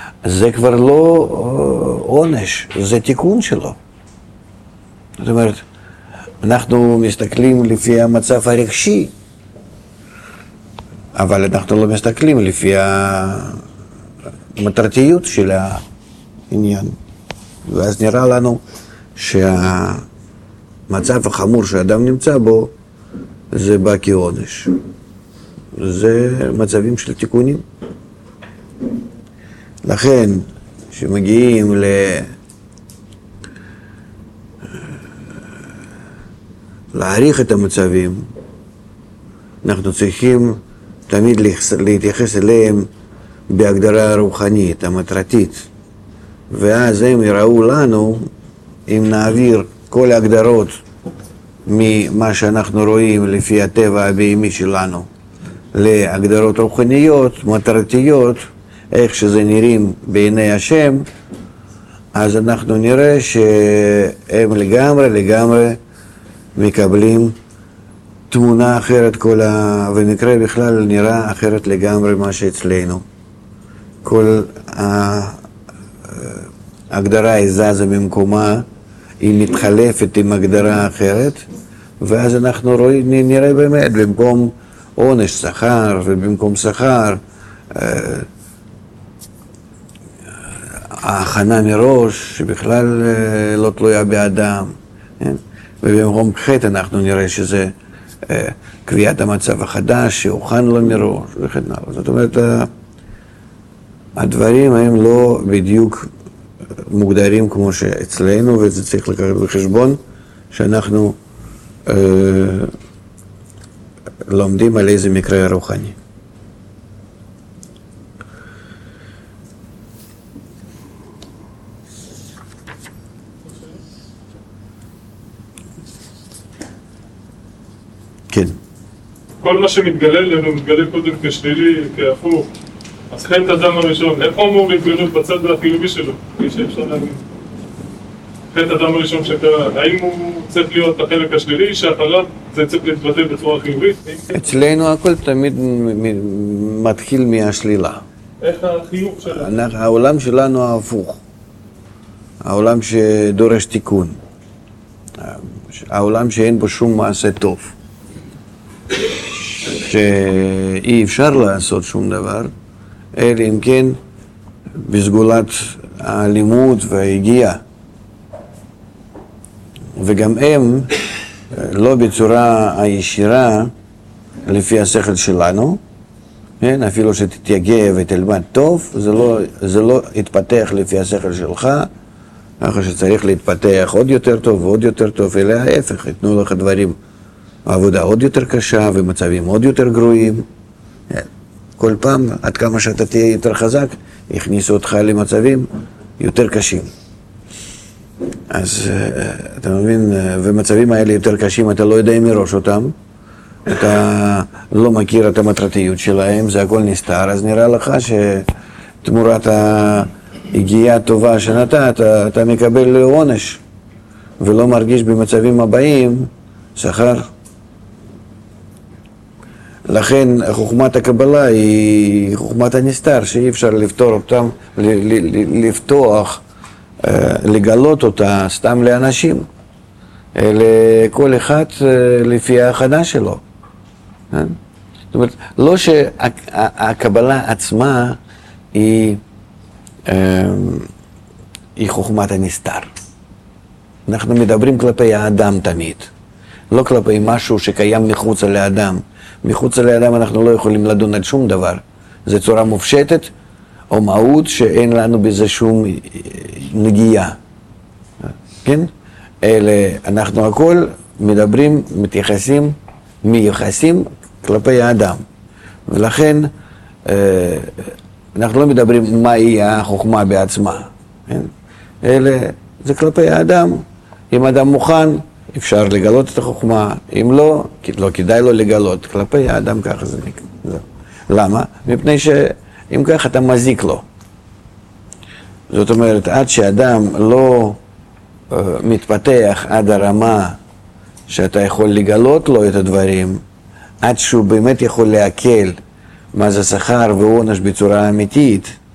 זה כבר לא עונש, זה תיקון שלו. זאת אומרת, אנחנו מסתכלים לפי המצב הרגשי, אבל אנחנו לא מסתכלים לפי המטרתיות של העניין. ואז נראה לנו שהמצב החמור שהאדם נמצא בו, זה בא כעונש. זה מצבים של תיקונים. לכן, כשמגיעים להעריך את המצבים, אנחנו צריכים תמיד להתייחס אליהם בהגדרה הרוחנית, המטרתית. ואז הם יראו לנו, אם נעביר כל ההגדרות ממה שאנחנו רואים לפי הטבע הבהמי שלנו, להגדרות רוחניות, מטרתיות, איך שזה נראים בעיני השם, אז אנחנו נראה שהם לגמרי מקבלים תמונה אחרת, ומקרה בכלל נראה אחרת לגמרי מה שאצלנו. כל ההגדרה היא זזה ממקומה, היא מתחלפת עם הגדרה אחרת, ואז אנחנו נראה באמת, במקום עונש שכר, ובמקום שכר, ההכנה מראש, שבכלל לא תלויה באדם, ובמקום חטא אנחנו נראה שזה קביעת המצב החדש, שהוכן לו מראש, וכן הלאה. זאת אומרת, הדברים הם לא בדיוק מוגדרים כמו שאצלנו, וזה צריך לקחת בחשבון שאנחנו לומדים על איזה מקרה רוחני. כן. כל מה שמתגלה לנו מתגלה קודם כשלילי, כהפוך. אז חטא אדם הראשון, איפה אמור להתגלות בצד החיובי שלו? כפי שאפשר להגיד. חטא אדם הראשון שקרה, האם הוא צריך להיות החלק השלילי, שאחריו זה צריך להתבטא בצורה חיובית? אצלנו הכל תמיד מתחיל מהשלילה. איך החיוב שלנו? העולם שלנו ההפוך. העולם שדורש תיקון. העולם שאין בו שום מעשה טוב. שאי אפשר לעשות שום דבר, אלא אם כן בסגולת האלימות וההגיעה. וגם הם לא בצורה הישירה לפי השכל שלנו, כן? אפילו שתתייגע ותלמד טוב, זה לא יתפתח לפי השכל שלך, ככה שצריך להתפתח עוד יותר טוב ועוד יותר טוב, אלא ההפך, יתנו לך דברים, עבודה עוד יותר קשה ומצבים עוד יותר גרועים. כל פעם, עד כמה שאתה תהיה יותר חזק, יכניסו אותך למצבים יותר קשים. אז אתה מבין, ומצבים האלה יותר קשים, אתה לא יודע מראש אותם, אתה לא מכיר את המטרתיות שלהם, זה הכל נסתר, אז נראה לך שתמורת ההגיעה הטובה שנתת, אתה מקבל עונש, ולא מרגיש במצבים הבאים שכר. לכן חוכמת הקבלה היא חוכמת הנסתר, שאי אפשר לפתור אותם, לפתוח, לגלות אותה סתם לאנשים, לכל אחד לפי ההכנה שלו. זאת אומרת, לא שהקבלה עצמה היא חוכמת הנסתר. אנחנו מדברים כלפי האדם תמיד, לא כלפי משהו שקיים מחוץ לאדם. מחוץ לאדם אנחנו לא יכולים לדון על שום דבר. זו צורה מופשטת או מהות שאין לנו בזה שום נגיעה. כן? אלא אנחנו הכל מדברים, מייחסים כלפי האדם. ולכן אנחנו לא מדברים מהי החוכמה בעצמה. כן? אלא זה כלפי האדם. אם האדם מוכן, אפשר לגלות את החוכמה, אם לא, לא כדאי לו לגלות, כלפי האדם ככה זה נקרא. למה? מפני שאם ככה אתה מזיק לו. זאת אומרת, עד שאדם לא מתפתח עד הרמה שאתה יכול לגלות לו את הדברים, עד שהוא באמת יכול להקל מה זה שכר ועונש בצורה אמיתית,